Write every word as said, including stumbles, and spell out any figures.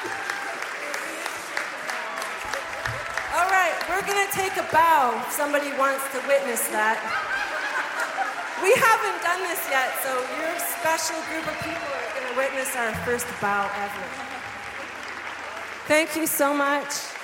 All right, we're going to take a bow if somebody wants to witness that. We haven't done this yet, so your special group of people are going to witness our first bow ever. Thank you so much.